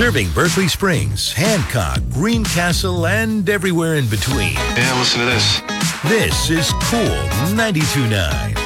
Serving Berkeley Springs, Hancock, Greencastle, and everywhere in between. Yeah, listen to this. This is Cool 92.9.